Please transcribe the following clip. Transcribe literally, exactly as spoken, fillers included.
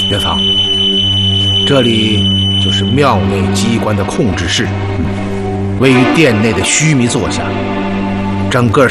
元芳，这里就是庙内机关的控制室，位于殿内的须弥座下，整个